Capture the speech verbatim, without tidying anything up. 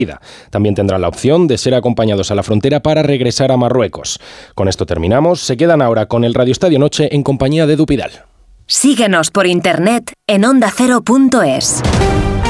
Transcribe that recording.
También tendrán la opción de ser acompañados a la frontera para regresar a Marruecos. Con esto terminamos. Se quedan ahora con el Radio Estadio Noche en compañía de Edu Pidal. Síguenos por internet en onda cero punto es.